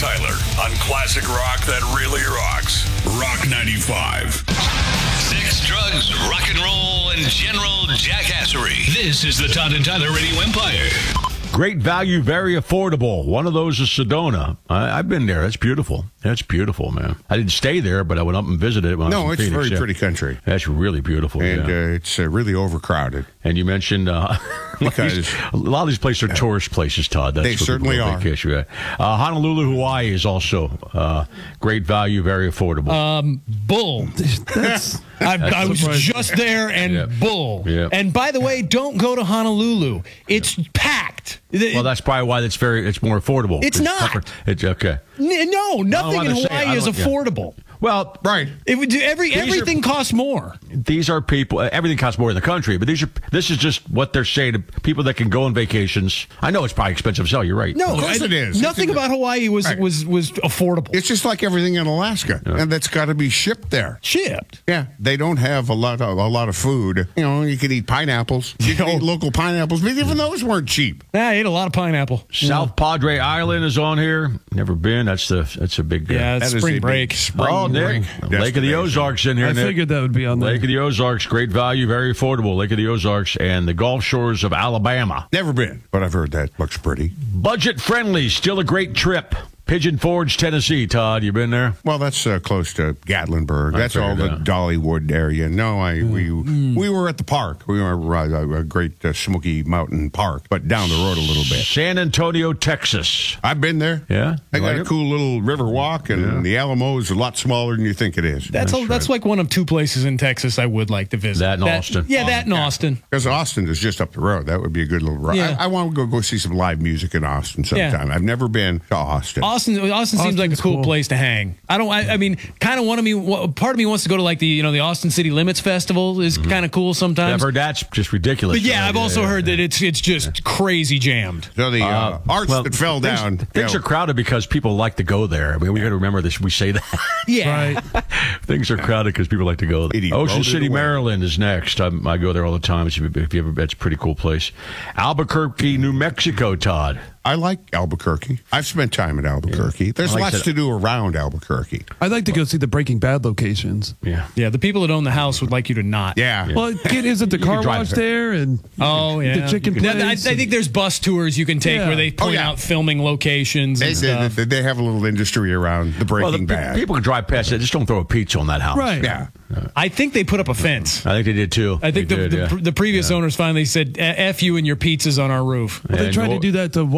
Tyler on classic rock that really rocks. Rock 95. Sex, drugs, rock and roll, and general jackassery. This is the Todd and Tyler Radio Empire. Great value, very affordable. One of those is Sedona. I've been there. That's beautiful. That's beautiful, man. I didn't stay there, but I went up and visited it. When I was in Phoenix. Very pretty country. That's really beautiful. And it's really overcrowded. And you mentioned because a lot of these places are tourist places, Todd. That's they certainly are. Honolulu, Hawaii is also great value, very affordable. Bull. I was just there and bull. Yeah. And by the way, don't go to Honolulu. It's packed. Well, that's probably why it's more affordable. It's not. It's okay. No, nothing in Hawaii is affordable. Well, right. Everything costs more. These are people. Everything costs more in the country, but this is just what they're saying to people that can go on vacations. I know it's probably expensive. So you're right. No, of course it is. Nothing about Hawaii was affordable. It's just like everything in Alaska, and that's got to be shipped there. Shipped. Yeah, they don't have a lot of food. You know, you can eat pineapples. You can eat local pineapples, but even those weren't cheap. Yeah, I ate a lot of pineapple. South Padre Island is on here. Never been. That's a big. That's spring break. Nick, Lake of the Ozarks in here. I figured that would be on there. Lake of the Ozarks, great value, very affordable. Lake of the Ozarks and the Gulf Shores of Alabama. Never been, but I've heard that looks pretty. Budget friendly, still a great trip. Pigeon Forge, Tennessee. Todd, you been there? Well, that's close to Gatlinburg. That's all the Dollywood area. No, we were at the park. We were a great Smoky Mountain Park, but down the road a little bit. San Antonio, Texas. I've been there. Yeah, I got a cool little river walk, and the Alamo is a lot smaller than you think it is. That's like one of two places in Texas I would like to visit. That and Austin. Yeah, that and Austin. Because Austin is just up the road. That would be a good little ride. Yeah. I want to go see some live music in Austin sometime. I've never been to Austin. Austin seems like a cool place to hang. I mean, kind of part of me wants to go to like the Austin City Limits Festival is kind of cool sometimes. Yeah, I've heard that's just ridiculous. But I've also heard that it's just crazy jammed. So the arts that fell down. Things are crowded because people like to go there. I mean, we got to remember this. We say that. Yeah. Right. Things are crowded because people like to go there. Ocean City, Maryland is next. I go there all the time. It's a pretty cool place. Albuquerque, New Mexico, Todd. I like Albuquerque. I've spent time in Albuquerque. There's lots to do around Albuquerque. I'd like to go see the Breaking Bad locations. Yeah. Yeah, the people that own the house would like you to not. Yeah. Well, isn't the car wash there? And the chicken place? I think there's bus tours you can take where they point out filming locations and stuff. They have a little industry around the Breaking Bad. People can drive past it. Just don't throw a pizza on that house. Right. Yeah. I think they put up a fence. I think they did, too. I think the previous owners finally said, F you and your pizzas on our roof. Well, they tried to do that to